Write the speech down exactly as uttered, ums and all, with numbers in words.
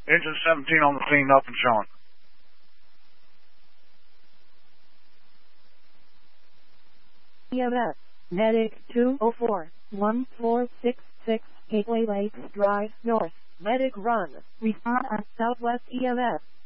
Engine seventeen on the scene, nothing showing. E M S, Medic two oh four, one four six six, Gateway Lakes Drive, North, Medic Run, respond at Southwest E M S.